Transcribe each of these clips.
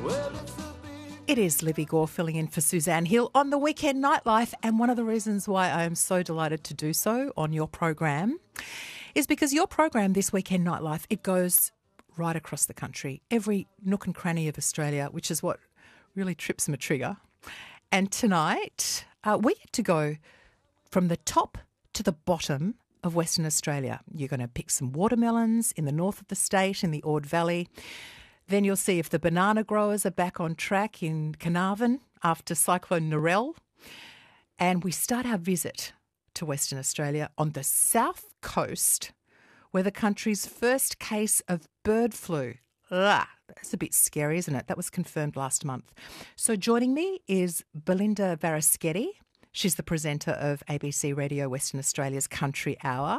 It is Libby Gore filling in for Suzanne Hill on the Weekend Nightlife, and one of the reasons why I am so delighted to do so on your program is because your program, This Weekend Nightlife, it goes right across the country, every nook and cranny of Australia, which is what really trips my trigger. And tonight we get to go from the top to the bottom of Western Australia. You're going to pick some watermelons in the north of the state, in the Ord Valley. Then you'll see if the banana growers are back on track in Carnarvon after Cyclone Narelle. And we start our visit to Western Australia on the south coast, where the country's first case of bird flu. That's a bit scary, isn't it? That was confirmed last month. So joining me is Belinda Varaschetti. She's the presenter of ABC Radio Western Australia's Country Hour.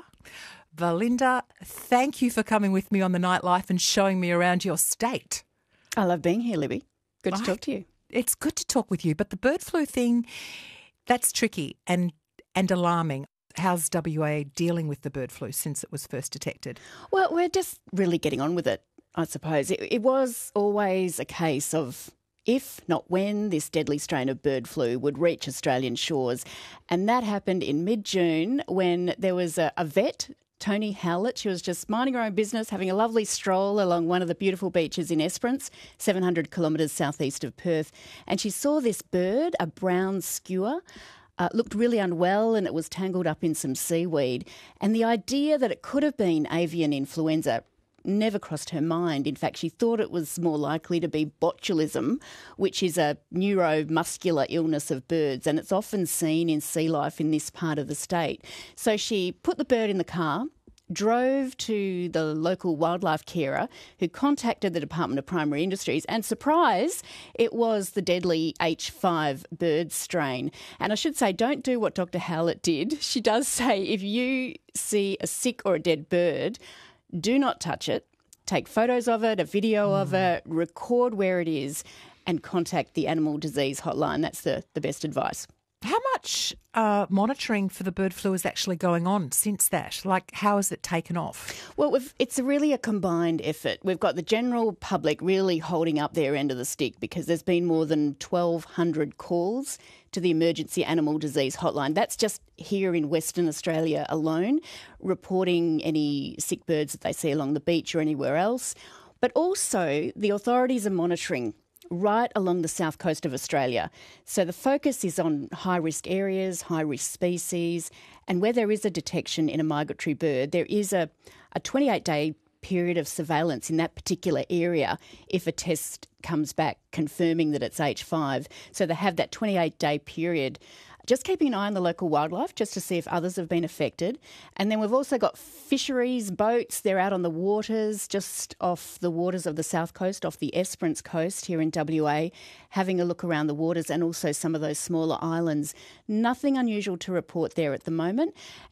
Belinda, thank you for coming with me on the Nightlife and showing me around your state. I love being here, Libby. Good to talk to you. It's good to talk with you, but the bird flu thing, that's tricky and alarming. How's WA dealing with the bird flu since it was first detected? Well, we're just really getting on with it, I suppose. It was always a case of if, not when, this deadly strain of bird flu would reach Australian shores. And that happened in mid-June when there was a vet, Tony Howlett. She was just minding her own business, having a lovely stroll along one of the beautiful beaches in Esperance, 700 kilometres southeast of Perth. And she saw this bird, a brown skua, looked really unwell and it was tangled up in some seaweed. And the idea that it could have been avian influenza never crossed her mind. In fact, she thought it was more likely to be botulism, which is a neuromuscular illness of birds, and it's often seen in sea life in this part of the state. So she put the bird in the car, drove to the local wildlife carer who contacted the Department of Primary Industries, and surprise, it was the deadly H5 bird strain. And I should say, don't do what Dr. Howlett did. She does say if you see a sick or a dead bird, do not touch it. Take photos of it, a video of it, record where it is, and contact the Animal Disease Hotline. That's the best advice. How much monitoring for the bird flu is actually going on since that? Like, how has it taken off? Well, it's really a combined effort. We've got the general public really holding up their end of the stick because there's been more than 1,200 calls to the Emergency Animal Disease Hotline. That's just here in Western Australia alone, reporting any sick birds that they see along the beach or anywhere else. But also the authorities are monitoring right along the south coast of Australia. So the focus is on high-risk areas, high-risk species, and where there is a detection in a migratory bird, there is a 28-day period of surveillance in that particular area if a test comes back confirming that it's H5. So they have that 28-day period, just keeping an eye on the local wildlife just to see if others have been affected. And then we've also got fisheries boats. They're out on the waters, just off the waters of the south coast, off the Esperance coast here in WA, having a look around the waters and also some of those smaller islands. Nothing unusual to report there at the moment.